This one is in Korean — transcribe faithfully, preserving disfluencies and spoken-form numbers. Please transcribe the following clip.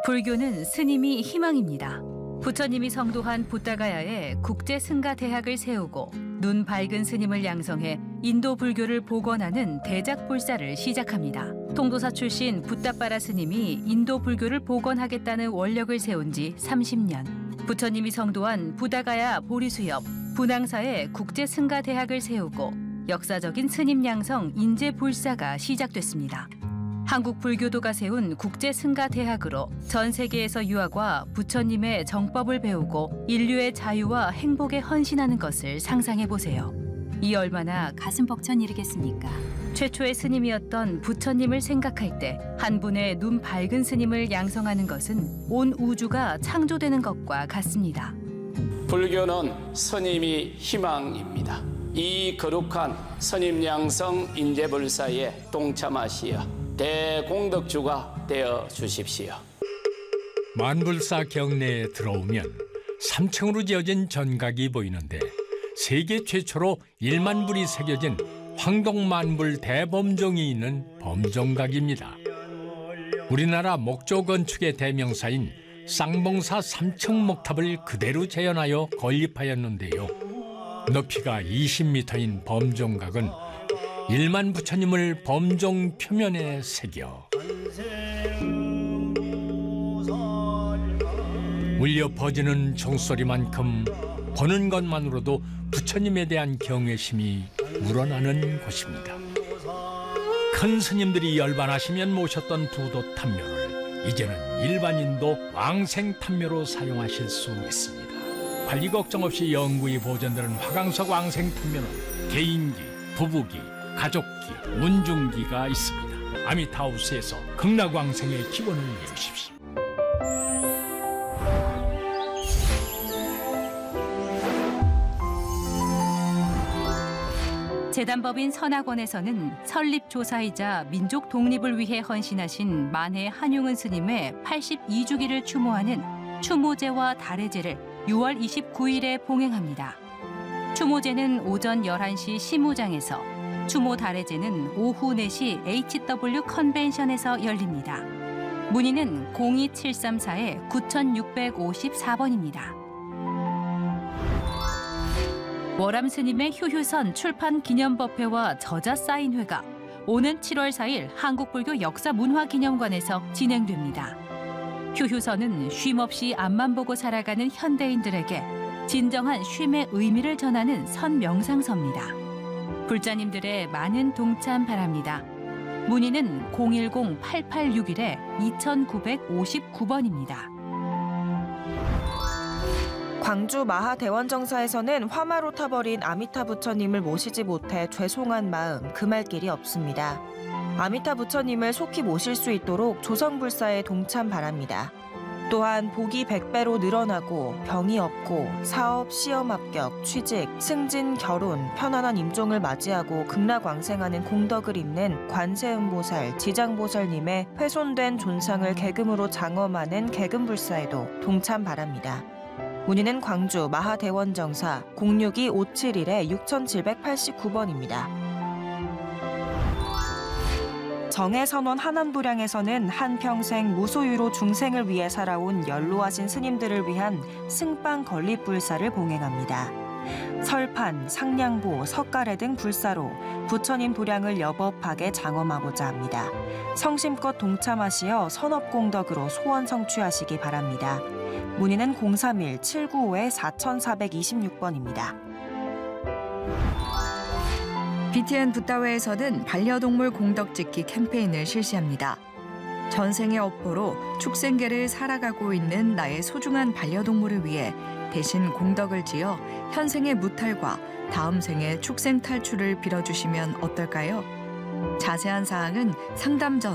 불교는 스님이 희망입니다. 부처님이 성도한 부다가야에 국제 승가 대학을 세우고 눈 밝은 스님을 양성해 인도 불교를 복원하는 대작 불사를 시작합니다. 통도사 출신 붓다빠라 스님이 인도 불교를 복원하겠다는 원력을 세운 지 삼십 년. 부처님이 성도한 부다가야 보리수 옆 분황사에 국제 승가 대학을 세우고 역사적인 스님 양성 인재 불사가 시작됐습니다. 한국 불교도가 세운 국제 승가 대학으로 전 세계에서 유학과 부처님의 정법을 배우고 인류의 자유와 행복에 헌신하는 것을 상상해 보세요. 이 얼마나 가슴 벅찬 일이겠습니까? 최초의 스님이었던 부처님을 생각할 때 한 분의 눈 밝은 스님을 양성하는 것은 온 우주가 창조되는 것과 같습니다. 불교는 스님이 희망입니다. 이 거룩한 스님 양성 인재불사에 동참하시어 대공덕주가 되어 주십시오. 만불사 경내에 들어오면 삼 층으로 지어진 전각이 보이는데 세계 최초로 일만 불이 새겨진 황동만불 대범종이 있는 범종각입니다. 우리나라 목조 건축의 대명사인 쌍봉사 삼 층 목탑을 그대로 재현하여 건립하였는데요. 높이가 이십 미터인 범종각은 일만 부처님을 범종 표면에 새겨 울려 퍼지는 종소리만큼 보는 것만으로도 부처님에 대한 경외심이 우러나는 곳입니다. 큰 스님들이 열반하시면 모셨던 부도 탐묘를 이제는 일반인도 왕생 탐묘로 사용하실 수 있습니다. 관리 걱정 없이 영구히 보존되는 화강석 왕생 탐묘는 개인기, 부부기, 가족기, 문중기가 있습니다. 아미타우스에서 극락왕생의 기원을 이루십시오. 재단법인 선학원에서는 설립조사이자 민족 독립을 위해 헌신하신 만해 한용운 스님의 팔십이 주기를 추모하는 추모제와 다래제를 유월 이십구일에 봉행합니다. 추모제는 오전 열한 시 시무장에서, 추모 다래제는 오후 네 시 에이치 더블유 컨벤션에서 열립니다. 문의는 공이 칠삼사 구육오사 번입니다. 월암 스님의 휴휴선 출판 기념법회와 저자 사인회가 오는 칠월 사일 한국불교 역사문화기념관에서 진행됩니다. 휴휴선은 쉼없이 앞만 보고 살아가는 현대인들에게 진정한 쉼의 의미를 전하는 선명상서입니다. 불자님들의 많은 동참 바랍니다. 문의는 공일공 팔팔육일 이구오구 번입니다. 광주 마하대원정사에서는 화마로 타버린 아미타 부처님을 모시지 못해 죄송한 마음 금할 길이 없습니다. 아미타 부처님을 속히 모실 수 있도록 조성불사에 동참 바랍니다. 또한 복이 백 배로 늘어나고 병이 없고 사업, 시험 합격, 취직, 승진, 결혼, 편안한 임종을 맞이하고 극락왕생하는 공덕을 잇는 관세음보살, 지장보살님의 훼손된 존상을 계금으로 장엄하는 계금불사에도 동참 바랍니다. 문의는 광주 마하대원정사 공육이 오칠일 육칠팔구 번입니다. 정해선원 한원부량에서는 한평생 무소유로 중생을 위해 살아온 연로하신 스님들을 위한 승빵 건립불사를 봉행합니다. 설판, 상냥보, 석가래 등 불사로 부처님 도량을 여법하게 장엄하고자 합니다. 성심껏 동참하시어 선업공덕으로 소원 성취하시기 바랍니다. 문의는 공삼일 칠구오 사사이육 번입니다. 비티엔 붓다웨에서는 반려동물 공덕짓기 캠페인을 실시합니다. 전생의 업보로 축생계를 살아가고 있는 나의 소중한 반려동물을 위해 대신 공덕을 지어 현생의 무탈과 다음 생의 축생 탈출을 빌어주시면 어떨까요? 자세한 사항은 상담 전